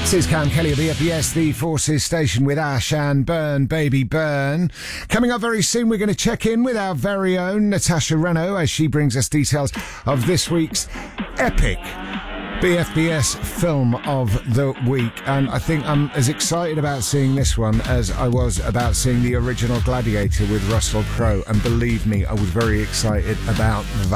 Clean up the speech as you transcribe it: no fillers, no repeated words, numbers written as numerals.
This is Cam Kelly of BFBS, the Forces station with Ash and Burn, Baby Burn. Coming up very soon, we're going to check in with our very own Natasha Renault as she brings us details of this week's epic BFBS film of the week. And I think I'm as excited about seeing this one as I was about seeing the original Gladiator with Russell Crowe. And believe me, I was very excited about that.